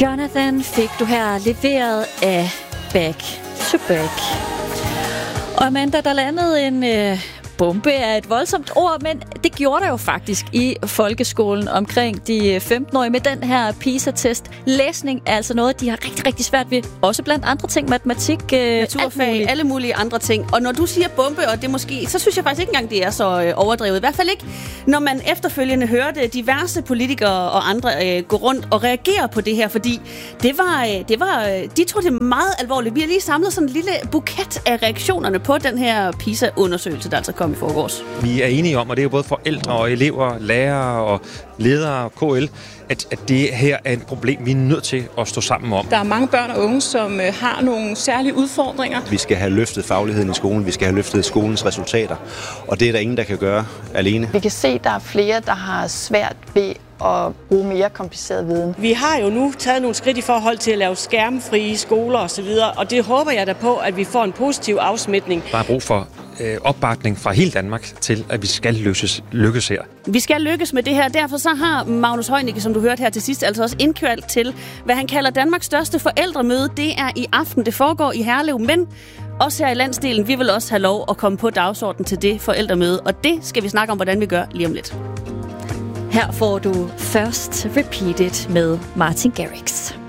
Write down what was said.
Jonathan fik du her leveret af Back to Back. Og Amanda, der landede en bombe er et voldsomt ord, men det gjorde der jo faktisk i folkeskolen omkring de 15-årige med den her PISA-test. Læsning er altså noget, de har rigtig, rigtig svært ved. Også blandt andre ting, matematik, naturfag, alle mulige andre ting. Og når du siger bombe, og det måske, så synes jeg faktisk ikke engang, det er så overdrevet. I hvert fald ikke, når man efterfølgende hørte diverse politikere og andre gå rundt og reagere på det her, fordi de tog det meget alvorligt. Vi har lige samlet sådan en lille buket af reaktionerne på den her PISA-undersøgelse, der altså kom i forgårs. Vi er enige om, og det er jo både forældre og elever, lærere og ledere og KL, at det her er et problem, vi er nødt til at stå sammen om. Der er mange børn og unge, som har nogle særlige udfordringer. Vi skal have løftet fagligheden i skolen, vi skal have løftet skolens resultater, og det er der ingen, der kan gøre alene. Vi kan se, at der er flere, der har svært ved at bruge mere kompliceret viden. Vi har jo nu taget nogle skridt i forhold til at lave skærmfrie skoler osv., og det håber jeg da på, at vi får en positiv afsmitning. Der er brug for opbakning fra hele Danmark til, at vi skal lykkes her. Vi skal lykkes med det her. Derfor så har Magnus Heunicke, som du hørte her til sidst, altså også indkaldt til, hvad han kalder Danmarks største forældremøde. Det er i aften. Det foregår i Herlev, men også her i landsdelen. Vi vil også have lov at komme på dagsordenen til det forældremøde, og det skal vi snakke om, hvordan vi gør lige om lidt. Her får du First Repeated med Martin Garrix.